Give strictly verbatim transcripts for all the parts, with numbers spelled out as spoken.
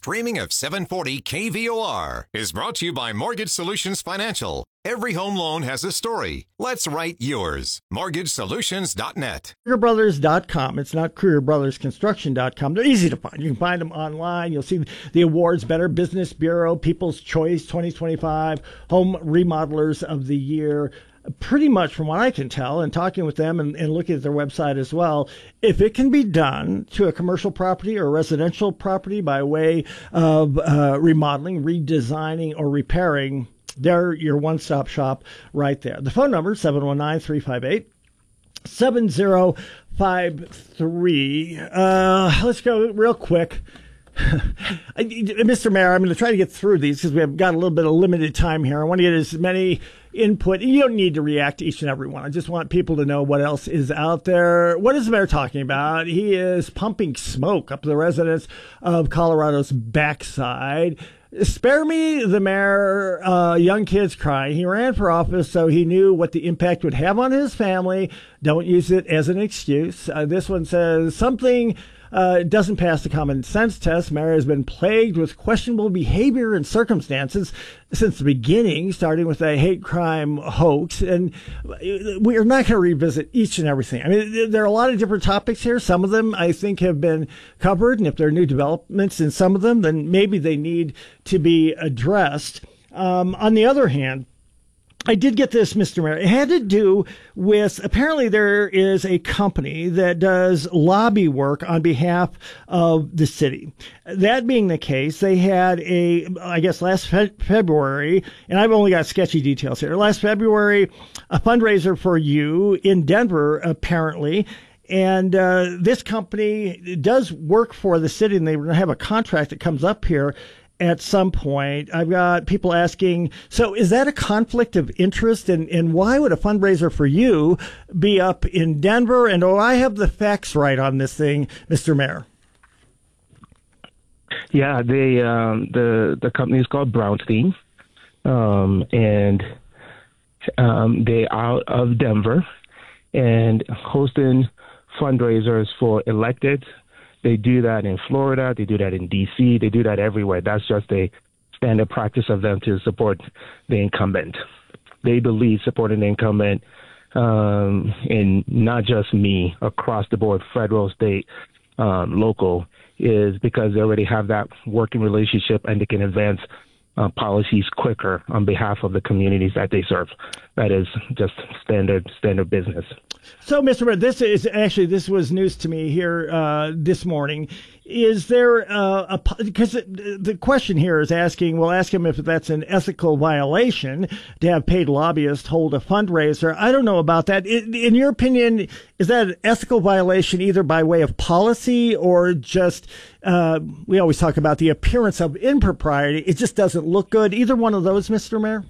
streaming of seven forty K V O R is brought to you by Mortgage Solutions Financial. Every home loan has a story. Let's write yours. mortgage solutions dot net. Kruger Brothers dot com. It's not Kruger Brothers Construction dot com. They're easy to find. You can find them online. You'll see the awards: Better Business Bureau, People's Choice twenty twenty-five, Home Remodelers of the Year. Pretty much from what I can tell, and talking with them and, and looking at their website as well, if it can be done to a commercial property or residential property by way of uh, remodeling, redesigning, or repairing, they're your one-stop shop right there. The phone number, seven one nine, three five eight, seven zero five three. Uh, let's go real quick. Mister Mayor, I'm going to try to get through these because we have got a little bit of limited time here. I want to get as many input. You don't need to react to each and every one. I just want people to know what else is out there. What is the mayor talking about? He is pumping smoke up the residents of Colorado's backside. Spare me the mayor, uh, young kids crying. He ran for office so he knew what the impact would have on his family. Don't use it as an excuse. Uh, this one says something uh, doesn't pass the common sense test. Mayor has been plagued with questionable behavior and circumstances since the beginning, starting with a hate crime hoax. And we are not going to revisit each and everything. I mean, there are a lot of different topics here. Some of them I think have been covered. And if there are new developments in some of them, then maybe they need to be addressed. Um, on the other hand, I did get this, Mister Mayor. It had to do with, apparently there is a company that does lobby work on behalf of the city. That being the case, they had a, I guess last fe- February, and I've only got sketchy details here, last February, a fundraiser for you in Denver, apparently. And uh, this company does work for the city, and they have a contract that comes up here at some point. I've got people asking, so is that a conflict of interest? And, and why would a fundraiser for you be up in Denver? And do I have the facts right on this thing, Mister Mayor? Yeah, they, um, the the company is called Brownstein, um, and um, they're out of Denver and hosting fundraisers for elected. They do that in Florida. They do that in D C. They do that everywhere. That's just a standard practice of them to support the incumbent. They believe supporting the incumbent, um, and not just me, across the board, federal, state, um, local, is because they already have that working relationship and they can advance uh, policies quicker on behalf of the communities that they serve. That is just standard standard business. So, Mister Mayor, this is actually, this was news to me here uh, this morning. Is there uh, a, because the question here is asking, we'll ask him if that's an ethical violation to have paid lobbyists hold a fundraiser. I don't know about that. In, in your opinion, is that an ethical violation either by way of policy or just, uh, we always talk about the appearance of impropriety. It just doesn't look good. Either one of those, Mister Mayor?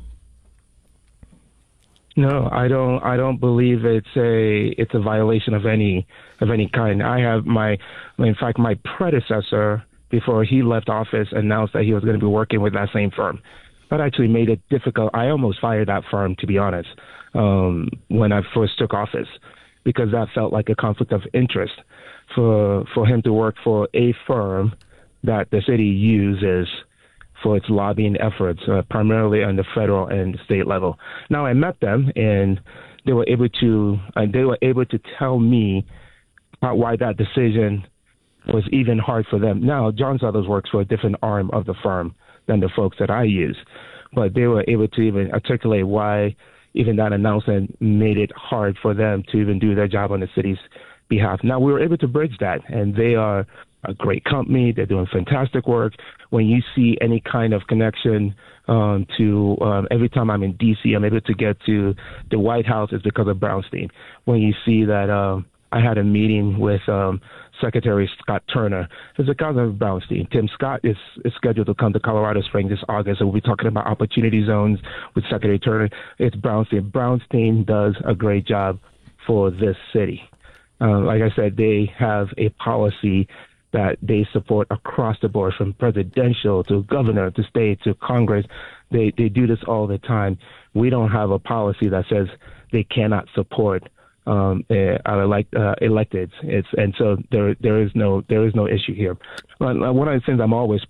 No, I don't. I don't believe it's a it's a violation of any of any kind. I have my, in fact, my predecessor before he left office announced that he was going to be working with that same firm. That actually made it difficult. I almost fired that firm, to be honest, um, when I first took office, because that felt like a conflict of interest for for him to work for a firm that the city uses for its lobbying efforts, uh, primarily on the federal and state level. Now, I met them, and they were able to uh, they were able to tell me about why that decision was even hard for them. Now, John Suthers works for a different arm of the firm than the folks that I use, but they were able to even articulate why even that announcement made it hard for them to even do their job on the city's behalf. Now, we were able to bridge that, and they are a great company. They're doing fantastic work. When you see any kind of connection um, to um, every time I'm in D C, I'm able to get to the White House, it's because of Brownstein. When you see that um, I had a meeting with um, Secretary Scott Turner, it's because of Brownstein. Tim Scott is, is scheduled to come to Colorado Springs this August, and we'll be talking about opportunity zones with Secretary Turner. It's Brownstein. Brownstein does a great job for this city. Uh, like I said, they have a policy that they support across the board, from presidential to governor to state to Congress. They they do this all the time. We don't have a policy that says they cannot support um, uh, our elect, uh, electeds. It's and so there there is no there is no issue here. One of the things I'm always